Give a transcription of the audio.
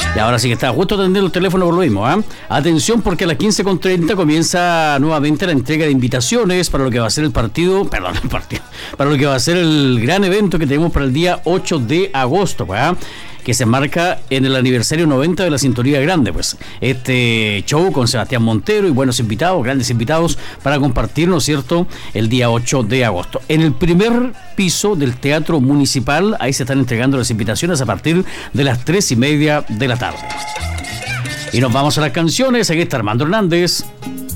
Y ahora sí que está justo atendiendo el teléfono por lo mismo, ¿eh? Atención, porque a las 15:30 comienza nuevamente la entrega de invitaciones para lo que va a ser para lo que va a ser el gran evento que tenemos para el día 8 de agosto, ¿eh? Que se marca en el aniversario 90 de la Sintonía Grande, pues. Este show con Sebastián Montero y buenos invitados, grandes invitados, para compartir, ¿no es cierto?, el día 8 de agosto. En el primer piso del Teatro Municipal, ahí se están entregando las invitaciones a partir de las 3:30 de la tarde. Y nos vamos a las canciones. Aquí está Armando Hernández.